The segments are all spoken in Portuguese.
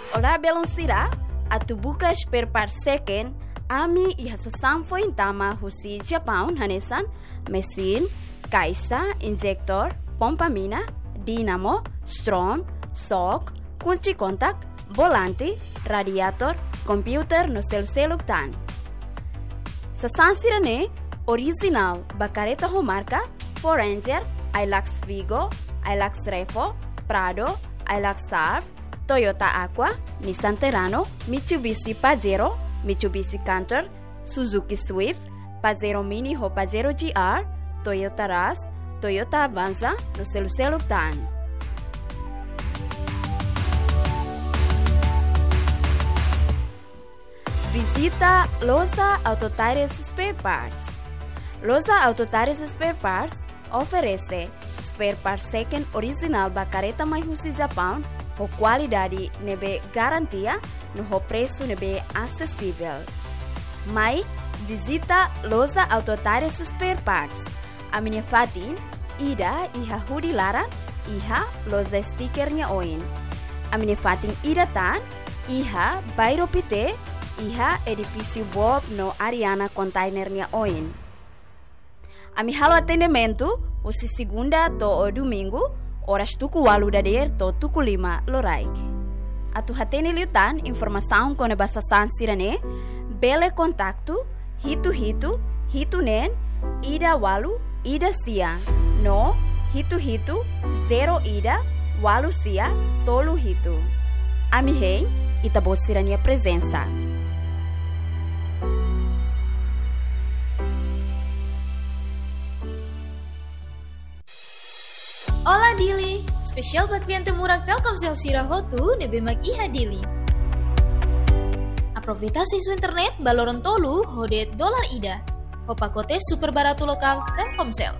Olá, belum sira, atu buka spare part second, ami iha sasamfo intama husi Japão hanesan, mesin, kaisa, injektor, pompa mina, dinamo, strong, shock, kunci kontak, volante, radiator, computer no sel-seluk tan. Sasansira ne original bacareta marca Ford Ranger, Hilux Vigo, Hilux Revo, Prado, Hilux Surf, Toyota Aqua, Nissan Terrano, Mitsubishi Pajero, Mitsubishi Canter, Suzuki Swift, Pajero Mini ho Pajero GR, Toyota Rush, Toyota Avanza no selu-seluk tan. Visita Loza Autotires Spare Parts. Loza Autotires Spare Parts oferece spare parts second original bacareta mais husi Japão, com qualidade nebe garantia no preço nebe acessível. Mai visita Loza Autotires Spare Parts. A minha fatin ida iha hudi lara iha Loza stickernya oin. A minha fatin ida tan iha bairo pite iha edifício Bob no Ariana containernya oin. Ami halo atendimento, usi segunda to o domingo, horas tuku walu dader to tuku 5 loraik. Atu hatene liutan informação com bahasa sansirane, bele kontaktu, hitu nen, ida walu, ida sia, no, hitu, 0 ida, walu sia, tolu hitu. Ami hei, itabosirania presença. Ola Dili, spesial buat klien murah Telkomsel Sira Hotu nebe mag iha Dili. Aproveita isu internet baloron tolu hodet dolar ida. Ho pakote super baratu lokal Telkomsel.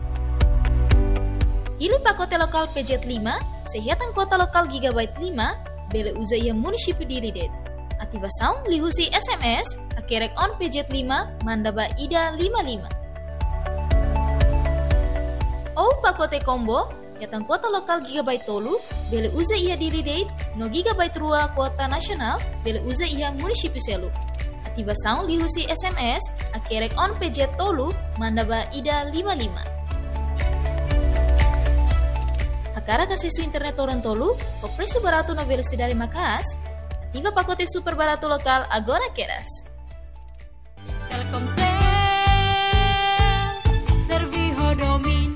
Pilih pakote lokal PJ 5, sehatan kuota lokal gigabyte 5, bele uza ia munisipi Dili det. Aktivasaun lihusi SMS, akerek on PJ 5, mandaba ida 55. Oh pakote combo, yatang kuota lokal gigabyte tolu, bele uza iha Dili date, no gigabyte rua kuota nasional, bele uza iha munisipi selu. Aktivasaun lihusi SMS, akerek on PJ tolu, mandaba ida 55. Hakara kasih su internet orang tolu, o preço barato no velocidade makas, ativa pakote super barato lokal agora queras. Telkomsel, Serviho Domin.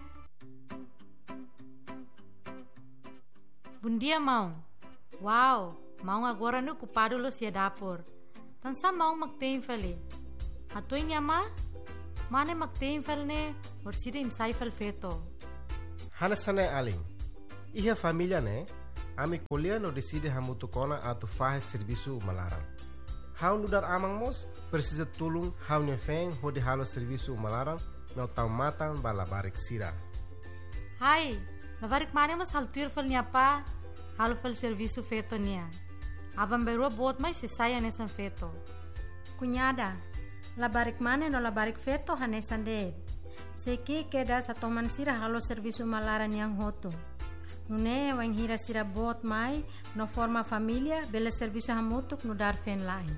Bom dia, mão. Uau, mão agora no culpado lo se dapur. Tansa mão magtein fali. Atoy niya mane magtein fal ne, or sida insay fal feto. Hanasane aling. Iha família ne, ami kuliah no decide hamutu kona atu fahe serviço malaran. Hau nudar amang mos, precisa tulung hau ne feng hodi halo serviço malaran no tau matan balabarik sira. Hai, labarik mane mas haltir fal niya pa, halo fal serviço feto niya. Abang berua bot mai sisaya nesan feto. Cunhada, labarik mane no labarik feto hanesan de. Seki keda sa toman sira halo serviço malaran yang hotu. Nune wang hira sira bot mai no forma família bele serviço hamutuk no dar fen lain.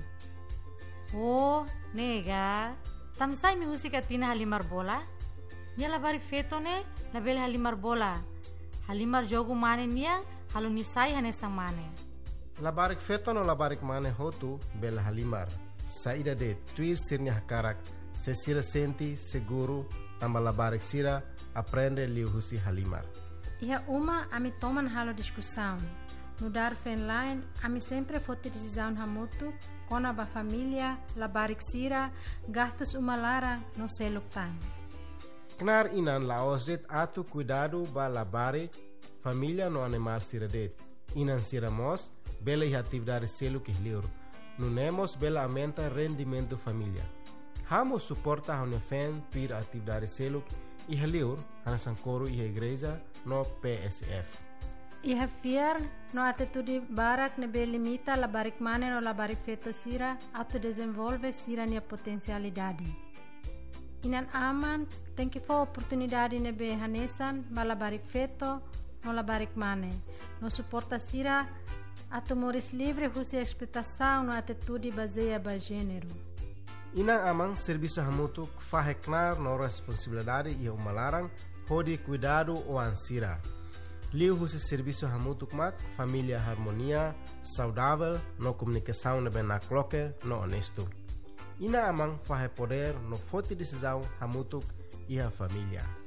Oh, nega. Tamsay mi musika tina halimar bola? Nia labarik feto ne, label halimar bola. Halimar jogo mane niya, halo nisay hanesang mane. Labarik feto no labarik mane hotu bela halimar. Saida de tuir sirnya hakarak, se sira senti seguro tamba labarik sira aprende liu husi halimar. Iha uma ami toman halo discussão. No dar fen lain, ami sempre fote decisão hamutu, kona ba família, labarik sira, gastos umalara no seluktan. Knar inan laos det atu cuidado ba labari família no animal sira det. Inan sira mos, bela iha atividade selu que liur. Nunemos bela aumenta rendimento família. Hamo suporta hone fen tuir atividade selu iha liur, hanasan koru iha igreja no PSF. Iha fiar no atitude barak nebe limita labarik mane no labarik feto sira atu desenvolve sira nia potencialidade. Inan aman tem que for oportunidade nebe hanesan ba labarik feto no labarik mane no suporta sira Atomoris livre husi expectação no atitude baseada ba gênero. Inang amang serviço hamutuk faheknar no responsabilidade e uma larang hodi cuidado ou ansira. Liu husi serviço hamutuk mak família harmonia, saudável, no comunicação na benakloke, no honesto. Ina amang fahe poder no forte decisão hamutuk e a família.